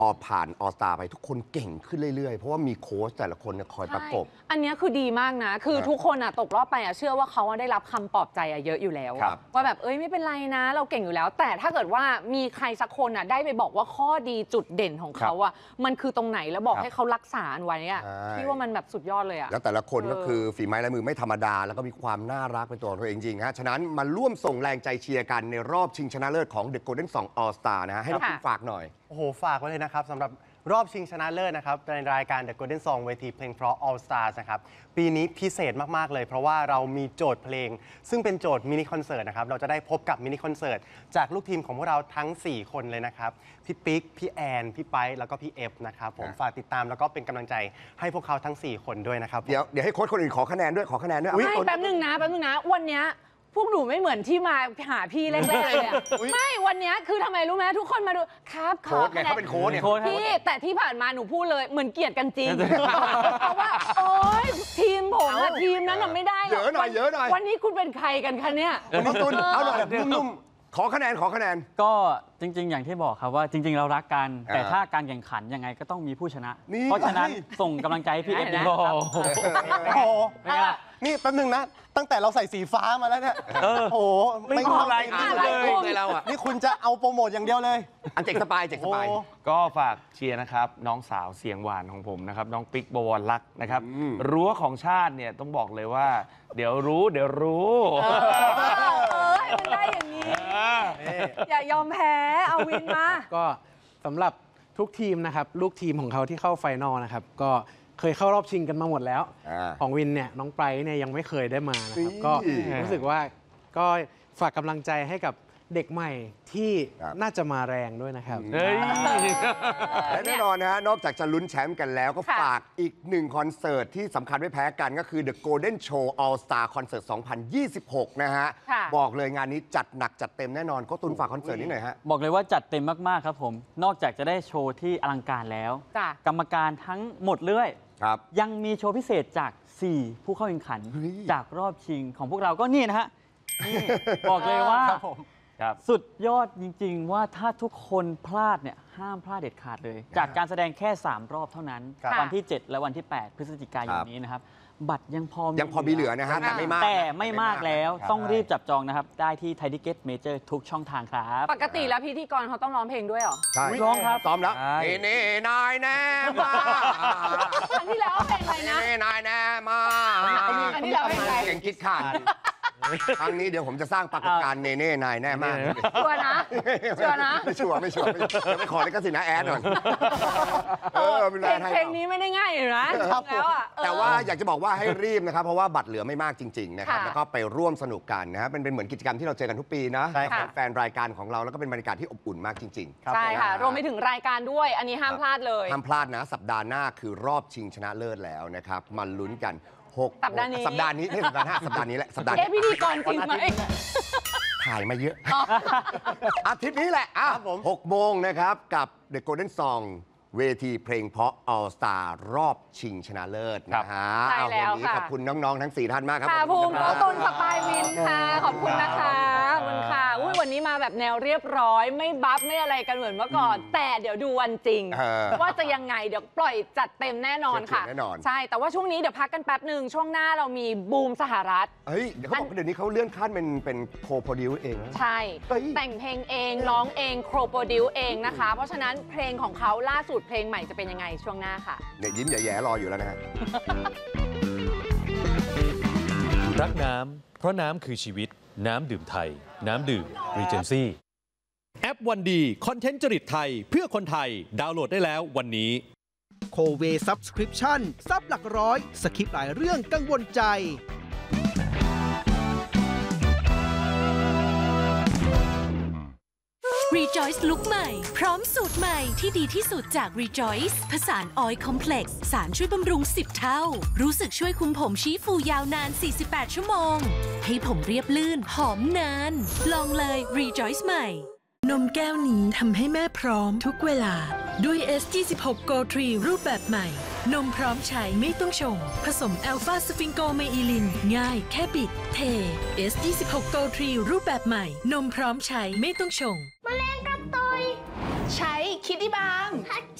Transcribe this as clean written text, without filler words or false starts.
พอผ่านออสตาไปทุกคนเก่งขึ้นเรื่อยๆเพราะว่ามีโค้ชแต่ละคนคอยประกบอันนี้คือดีมากนะคือทุกคนตกรอบไปเชื่อว่าเขาได้รับคำปลอบใจเยอะอยู่แล้วว่าแบบไม่เป็นไรนะเราเก่งอยู่แล้วแต่ถ้าเกิดว่ามีใครสักคนได้ไปบอกว่าข้อดีจุดเด่นของเขามันคือตรงไหนแล้วบอกให้เขารักษาไว้พี่ว่ามันแบบสุดยอดเลยแล้วแต่ละคนก็คือฝีไม้ลายมือไม่ธรรมดาแล้วก็มีความน่ารักเป็นตัวของตัวเองจริงฮะฉะนั้นมาร่วมส่งแรงใจเชียร์กันในรอบชิงชนะเลิศของ The Golden Song All Star นะฮะให้เราฝากหน่อยโอ้โหฝากไว้เลยนะครับสำหรับรอบชิงชนะเลิศนะครับในรายการ The Golden Song เวทีเพลงเพราะ All Stars นะครับปีนี้พิเศษมากๆเลยเพราะว่าเรามีโจทย์เพลงซึ่งเป็นโจทย์มินิคอนเสิร์ตนะครับเราจะได้พบกับมินิคอนเสิร์ตจากลูกทีมของพวกเราทั้ง4คนเลยนะครับพี่ปิ๊กพี่แอนพี่ไปแล้วก็พี่เอฟนะครับผมฝากติดตามแล้วก็เป็นกำลังใจให้พวกเขาทั้ง4คนด้วยนะครับเดี๋ยวให้โค้ชคนอื่นขอคะแนนด้วยแป๊บนึงนะวันนี้พวกหนูไม่เหมือนที่มาหาพี่แรกๆเลยไม่วันนี้คือทำไมรู้ไหมทุกคนมาดูครับโค้ชไงเขาเป็นโค้ชเนี่ยพี่แต่ที่ผ่านมาหนูพูดเลยเหมือนเกลียดกันจริงเพราะว่าโอ๊ยทีมผมทีมนั้นไม่ได้เยอะหน่อยวันนี้คุณเป็นใครกันคะเนี่ยตุนเอาหน่อยนุ่มๆขอคะแนนก็จริงๆอย่างที่บอกครับว่าจริงๆเรารักกันแต่ถ้าการแข่งขันยังไงก็ต้องมีผู้ชนะเพราะฉะนั้นส่งกำลังใจให้พี่เอฟดีครับโอ้โหนี่แป๊บนึงนะตั้งแต่เราใส่สีฟ้ามาแล้วเนี่ยโอ้โหไม่ทำอะไรเลยเรานี่คุณจะเอาโปรโมทอย่างเดียวเลยอันเจ็กสปายก็ฝากเชียร์นะครับน้องสาวเสียงหวานของผมนะครับน้องปิ๊กบวรลักษณ์นะครับรั้วของชาติเนี่ยต้องบอกเลยว่าเดี๋ยวรู้มันได้อย่างนี้อย่ายอมแพ้เอาวินมาก็สำหรับทุกทีมนะครับลูกทีมของเขาที่เข้าไฟนอลนะครับก็เคยเข้ารอบชิงกันมาหมดแล้วของวินเนี่ยน้องไบรท์เนี่ยยังไม่เคยได้มานะครับก็รู้สึกว่าก็ฝากกำลังใจให้กับเด็กใหม่ที่น่าจะมาแรงด้วยนะครับและแน่นอนนะฮะนอกจากจะลุ้นแชมป์กันแล้วก็ฝากอีก1คอนเสิร์ตที่สำคัญไม่แพ้กันก็คือ The Golden Show All Star Concert 2026 นะฮะบอกเลยงานนี้จัดหนักจัดเต็มแน่นอนก็ตุนฝากคอนเสิร์ตนี้หน่อยฮะบอกเลยว่าจัดเต็มมากๆครับผมนอกจากจะได้โชว์ที่อลังการแล้วกรรมการทั้งหมดเลยยังมีโชว์พิเศษจาก4ผู้เข้าแข่งขันจากรอบชิงของพวกเราก็นี่นะฮะบอกเลยว่าสุดยอดจริงๆว่าถ้าทุกคนพลาดเนี่ยห้ามพลาดเด็ดขาดเลยจากการแสดงแค่3รอบเท่านั้นวันที่7และวันที่8พฤศจิกายนนี้นะครับบัตรยังพอมีเหลือนะฮะแต่ไม่มากแล้วต้องรีบจับจองนะครับได้ที่ไทยทิเก็ตเมเจอร์ทุกช่องทางครับปกติแล้วพิธีกรเขาต้องร้องเพลงด้วยเหรอใช่ร้องครับซ้อมแล้วนี่นายแน่มาครั้งที่แล้วเพลงอะไรนะนายแน่มาอันนี้เราเพลงอะไรเก่งคิดขาดครั้งนี้เดี๋ยวผมจะสร้างปรากฏการณ์เน่นายแน่มากชัวร์นะไม่ชัวร์ไม่ขอเลยก็สินะแอดหน่อยเพลงนี้ไม่ได้ง่ายอยู่นะแล้วแต่ว่าอยากจะบอกว่าให้รีบนะครับเพราะว่าบัตรเหลือไม่มากจริงๆนะครับแล้วก็ไปร่วมสนุกกันนะเป็นเหมือนกิจกรรมที่เราเจอกันทุกปีนะแฟนรายการของเราแล้วก็เป็นบรรยากาศที่อบอุ่นมากจริงๆใช่ค่ะรวมไปถึงรายการด้วยอันนี้ห้ามพลาดเลยห้ามพลาดนะสัปดาห์หน้าคือรอบชิงชนะเลิศแล้วนะครับมาลุ้นกันสัปดาห์นี้ไม่สัปดาห์หน้าสัปดาห์นี้แหละสัปดาห์นี้พิธีกรจริงไหมถ่ายมาเยอะอาทิตย์นี้แหละ6 โมงนะครับกับ The Golden Song เวทีเพลงเพราะ All Star รอบชิงชนะเลิศนะฮะวันนี้ขอบคุณน้องๆทั้ง4ท่านมากครับค่ะภูมิตุลสปายวินค่ะขอบคุณนะคะขอบคุณค่ะวันนี้มาแบบแนวเรียบร้อยไม่บัฟไม่อะไรกันเหมือนเมื่อก่อนแต่เดี๋ยวดูวันจริงว่าจะยังไงเดี๋ยวปล่อยจัดเต็มแน่นอนค่ะใช่แต่ว่าช่วงนี้เดี๋ยวพักกันแป๊บหนึ่งช่วงหน้าเรามีบูมสหรัฐเดี๋ยวเขาบอกเดี๋ยวนี้เขาเลื่อนขั้นเป็นโคโปรดิวเองใช่แต่งเพลงเองร้องเองโคโปรดิวเองนะคะเพราะฉะนั้นเพลงของเขาล่าสุดเพลงใหม่จะเป็นยังไงช่วงหน้าค่ะเนี่ยยิ้มแย่ๆรออยู่แล้วนะฮะรักน้ำเพราะน้ำคือชีวิตน้ำดื่มไทยน้ำดื่ม Regency แอปวันดีคอนเทนต์จริตไทยเพื่อคนไทยดาวน์โหลดได้แล้ววันนี้โคเวซับสคริปชั่นซับหลักร้อยสคริปหลายเรื่องกังวลใจ Rejoice ลุคใหม่พร้อมสูตรใหม่ที่ดีที่สุดจาก Rejoice ผสานออยล์คอมเพล็กซ์สารช่วยบำรุง10 เท่ารู้สึกช่วยคุมผมชี้ฟูยาวนาน48 ชั่วโมงให้ผมเรียบลื่นหอมนานลองเลย Rejoice ใหม่นมแก้วนี้ทำให้แม่พร้อมทุกเวลาด้วย S26 Go 3 รูปแบบใหม่นมพร้อมใช้ไม่ต้องชงผสมอัลฟาสฟิงโกเมอิลินง่ายแค่บิดเท S26 Go 3 รูปแบบใหม่นมพร้อมใช้ไม่ต้องชงแมลงกัดต่อยใช้คิคิดดี้บาง